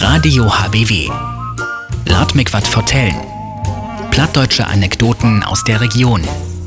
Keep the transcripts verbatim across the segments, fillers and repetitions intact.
Radio H B W. Laat mich wat vertellen. Plattdeutsche Anekdoten aus der Region.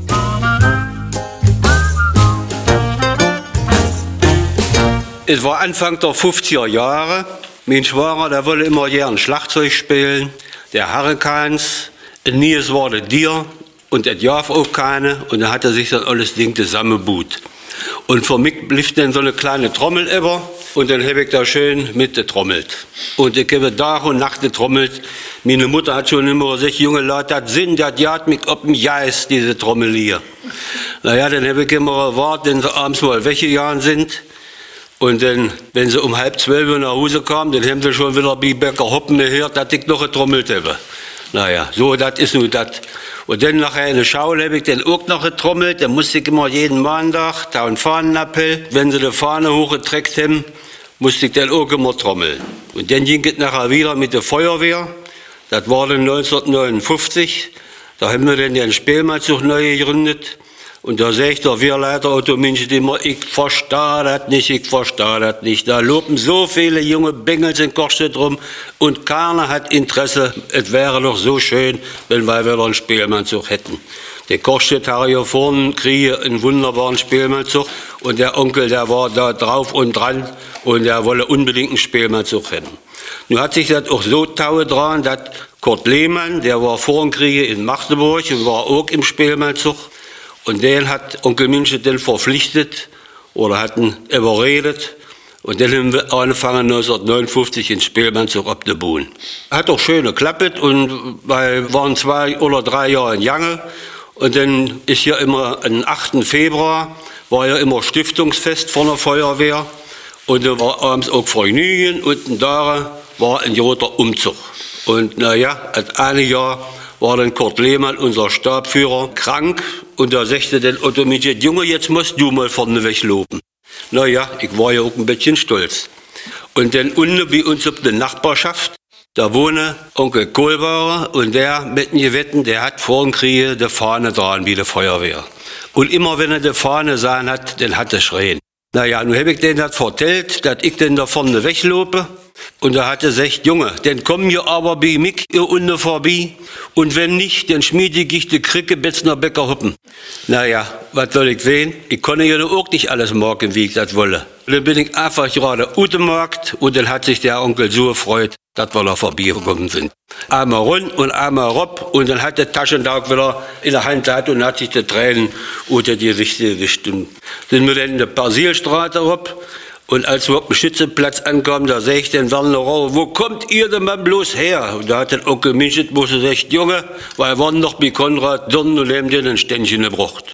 Es war Anfang der fünfziger Jahre. Mein Schwager, der wollte immer gern Schlagzeug spielen. Der Harrekans, ein Nies war der Dier und es gab auch keine. Und dann hat er sich dann alles Ding zusammengebaut. Und für mich blieb dann so eine kleine Trommel über. Und dann habe ich da schön mitgetrommelt. Und ich habe Tag und Nacht getrommelt. Meine Mutter hat schon immer gesagt, Junge Leute, das sind, das jagt mich ob dem Geist, diese Trommel hier. Naja, dann habe ich immer gewartet, wenn sie abends mal weggegangen sind. Und dann, wenn sie um halb zwölf nach Hause kamen, dann haben sie schon wieder bei Bäcker Hoppen gehört, dass ich noch getrommelt habe. Naja, so, das ist nun das. Und dann nachher in der Schule habe ich dann auch noch getrommelt. Da musste ich immer jeden Montag, da einen Fahnenappell, wenn sie die Fahne hochgeträgt haben, musste ich dann auch immer trommeln. Und dann ging es nachher wieder mit der Feuerwehr. Das war dann neunzehnhundertneunundfünfzig. Da haben wir dann den Spielmannzug neu gegründet. Und da sagt der Wehrleiter Otto Minchert immer, ich verstehe das nicht, ich verstehe das nicht. Da loben so viele junge Bengels in Korstedt rum und keiner hat Interesse. Es wäre doch so schön, wenn wir wieder einen Spielmannzug hätten. Der Korstedt hat hier vorne kriege einen wunderbaren Spielmannzug und der Onkel, der war da drauf und dran und der wolle unbedingt einen Spielmannzug hätten. Nun hat sich das auch so taue dran, dass Kurt Lehmann, der war vor dem Krieg in Magdeburg und war auch im Spielmannzug. Und den hat Onkel Minchert dann verpflichtet oder hat ihn überredet. Und dann haben wir angefangen neunzehnhundertneunundfünfzig in Spielmannzug abzubauen. Hat auch schön geklappt und wir waren zwei oder drei Jahre in Jange. Und dann ist ja immer am achten Februar, war ja immer Stiftungsfest von der Feuerwehr. Und da war abends auch Vergnügen und da war ein großer Umzug. Und naja, das eine Jahr war dann Kurt Lehmann, unser Stabführer, krank. Und da sagte dann Otto Minchert, Junge, jetzt musst du mal vorne wegloben. Naja, ich war ja auch ein bisschen stolz. Und dann unten bei uns auf der Nachbarschaft, da wohne Onkel Kohlbauer und der mit den Gewetten, der hat vor dem Krieg die Fahne dran wie die Feuerwehr. Und immer wenn er die Fahne sahen hat, dann hat er schreien. Naja, nun habe ich denen das vertellt, dass ich dann da vorne weglobe. Und da hat er gesagt, Junge, dann kommen wir aber bei mich hier unten vorbei. Und wenn nicht, dann schmiede ich die Kricke bis nach Bäcker Hoppen. Naja, was soll ich sehen? Ich konnte ja auch nicht alles machen, wie ich das wolle. Dann bin ich einfach gerade auf dem Markt und dann hat sich der Onkel so gefreut, dass wir da vorbeigekommen sind. Einmal rund und einmal rob und dann hat der Taschentag wieder in der Hand gehabt und hat sich die Tränen unter die Gesichter gewischt. Dann sind wir dann in der Persilstraße rob. Und als wir auf dem Schützenplatz ankamen, da sag ich den Werner Rau, wo kommt ihr denn mal bloß her? Und da hat der Onkel Minchert bloß gesagt, Junge, weil wir waren noch bei Konrad Dorn und haben dir ein Ständchen gebracht.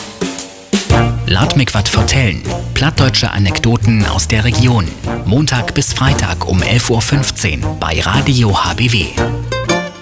Laat mich wat vertellen. Plattdeutsche Anekdoten aus der Region. Montag bis Freitag um elf Uhr fünfzehn bei Radio H B W.